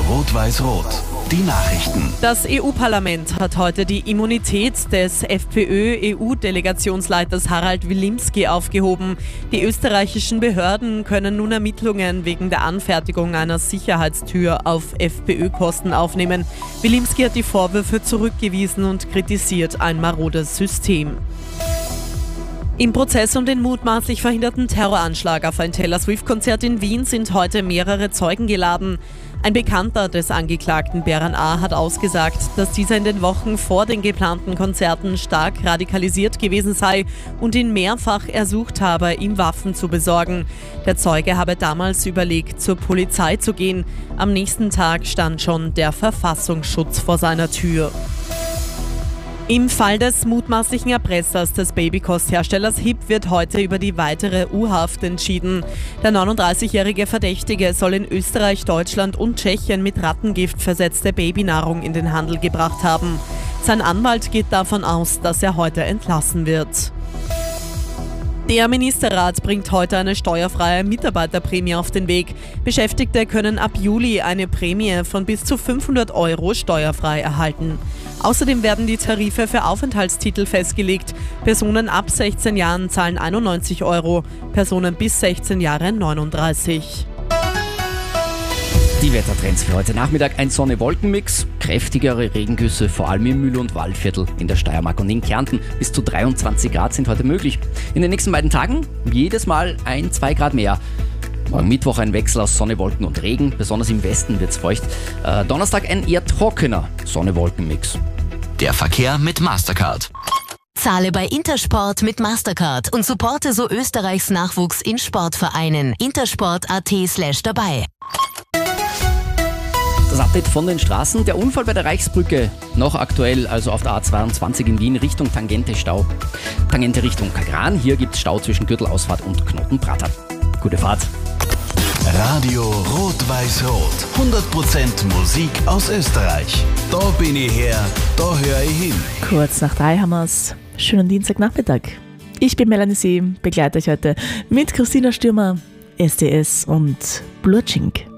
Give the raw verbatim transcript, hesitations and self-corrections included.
Rot-Weiß-Rot. Die Nachrichten. Das E U-Parlament hat heute die Immunität des FPÖ-E U-Delegationsleiters Harald Wilimski aufgehoben. Die österreichischen Behörden können nun Ermittlungen wegen der Anfertigung einer Sicherheitstür auf FPÖ-Kosten aufnehmen. Wilimski hat die Vorwürfe zurückgewiesen und kritisiert ein marodes System. Im Prozess um den mutmaßlich verhinderten Terroranschlag auf ein Taylor Swift-Konzert in Wien sind heute mehrere Zeugen geladen. Ein Bekannter des Angeklagten Beran A. hat ausgesagt, dass dieser in den Wochen vor den geplanten Konzerten stark radikalisiert gewesen sei und ihn mehrfach ersucht habe, ihm Waffen zu besorgen. Der Zeuge habe damals überlegt, zur Polizei zu gehen. Am nächsten Tag stand schon der Verfassungsschutz vor seiner Tür. Im Fall des mutmaßlichen Erpressers des Babykostherstellers H I P wird heute über die weitere U-Haft entschieden. Der neununddreißigjährige Verdächtige soll in Österreich, Deutschland und Tschechien mit Rattengift versetzte Babynahrung in den Handel gebracht haben. Sein Anwalt geht davon aus, dass er heute entlassen wird. Der Ministerrat bringt heute eine steuerfreie Mitarbeiterprämie auf den Weg. Beschäftigte können ab Juli eine Prämie von bis zu fünfhundert Euro steuerfrei erhalten. Außerdem werden die Tarife für Aufenthaltstitel festgelegt. Personen ab sechzehn Jahren zahlen einundneunzig Euro, Personen bis sechzehn Jahre neununddreißig. Die Wettertrends für heute Nachmittag: ein Sonne-Wolken-Mix, kräftigere Regengüsse, vor allem im Mühl- und Waldviertel in der Steiermark und in Kärnten. Bis zu dreiundzwanzig Grad sind heute möglich. In den nächsten beiden Tagen jedes Mal ein, zwei Grad mehr. Morgen Mittwoch ein Wechsel aus Sonne, Wolken und Regen, besonders im Westen wird's feucht. Äh, Donnerstag ein eher trockener Sonne-Wolken-Mix. Der Verkehr mit Mastercard. Zahle bei Intersport mit Mastercard und supporte so Österreichs Nachwuchs in Sportvereinen. intersport.at slash dabei. Das Update von den Straßen: Der Unfall bei der Reichsbrücke, noch aktuell, also auf der A zweiundzwanzig in Wien Richtung Tangente Stau. Tangente Richtung Kagran, hier gibt es Stau zwischen Gürtelausfahrt und Knotenprater. Gute Fahrt. Radio Rot-Weiß-Rot. hundert Prozent Musik aus Österreich. Da bin ich her, da höre ich hin. Kurz nach drei haben wir's. Schönen Dienstagnachmittag. Ich bin Melanie See, begleite euch heute mit Christina Stürmer, S D S und Blutschink.